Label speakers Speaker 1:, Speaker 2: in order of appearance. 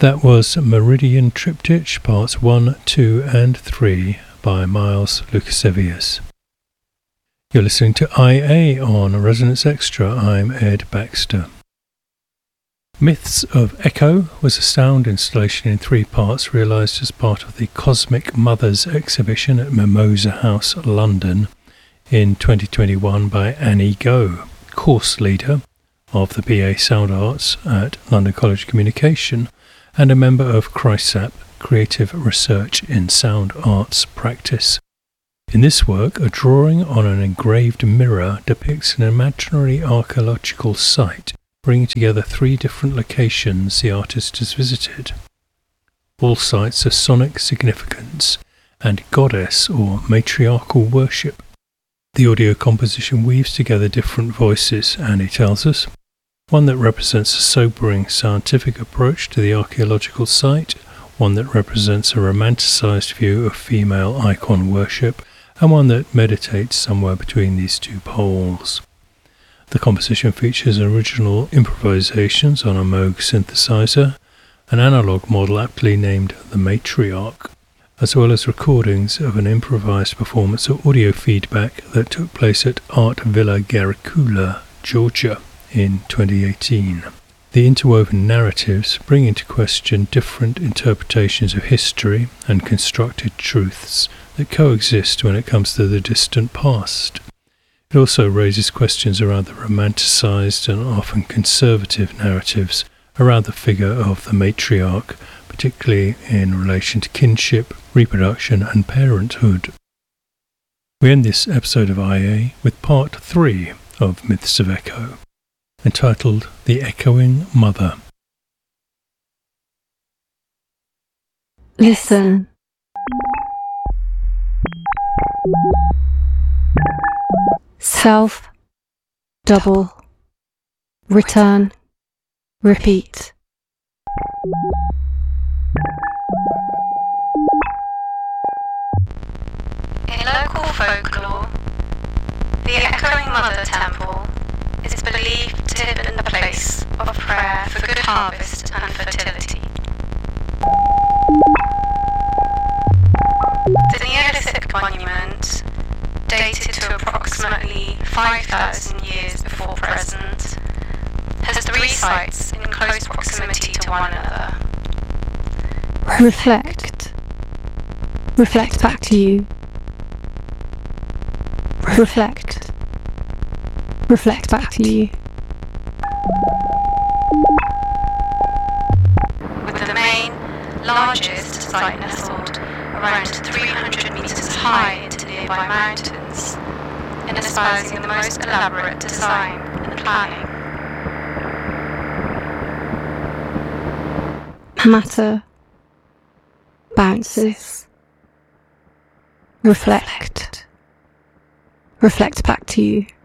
Speaker 1: That was Meridian Triptych, Parts 1, 2 and 3 by Miles Lukasevius. You're listening to IA on Resonance Extra. I'm Ed Baxter. Myths of Echo was a sound installation in 3 parts realised as part of the Cosmic Mothers exhibition at Mimosa House, London in 2021 by Annie Go, course leader of the BA Sound Arts at London College of Communication and a member of CRISAP, Creative Research in Sound Arts Practice. In this work, a drawing on an engraved mirror depicts an imaginary archaeological site, bringing together 3 different locations the artist has visited. All sites of sonic significance and goddess or matriarchal worship. The audio composition weaves together different voices, Annie tells us. One that represents a sobering scientific approach to the archaeological site, one that represents a romanticised view of female icon worship, and one that meditates somewhere between these 2 poles. The composition features original improvisations on a Moog synthesizer, an analogue model aptly named the Matriarch, as well as recordings of an improvised performance of audio feedback that took place at Art Villa Garicula, Georgia, in 2018. The interwoven narratives bring into question different interpretations of history and constructed truths that coexist when it comes to the distant past. It also raises questions around the romanticised and often conservative narratives around the figure of the matriarch, particularly in relation to kinship, reproduction and parenthood. We end this episode of IA with part 3 of Myths of Echo, entitled The Echoing Mother.
Speaker 2: Listen. Self, double, return, repeat.
Speaker 3: In local folklore, the Echoing Mother Temple is believed to have been the place of prayer for good harvest and fertility. The Neolithic monument, dated to approximately 5,000 years before present, has 3 sites in close proximity to one another.
Speaker 2: Reflect. Reflect back to you. Reflect. Reflect back to you.
Speaker 3: With the main, largest site nestled around 300 metres high into nearby mountains, and espousing the most elaborate design and planning.
Speaker 2: Matter bounces. Reflect. Reflect back to you.